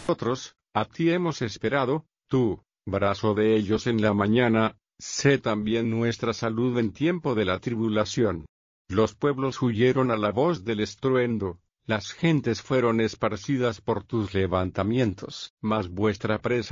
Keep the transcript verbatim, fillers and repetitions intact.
nosotros, a ti hemos esperado, tú, brazo de ellos en la mañana, sé también nuestra salud en tiempo de la tribulación. Los pueblos huyeron a la voz del estruendo, las gentes fueron esparcidas por tus levantamientos, mas vuestra presa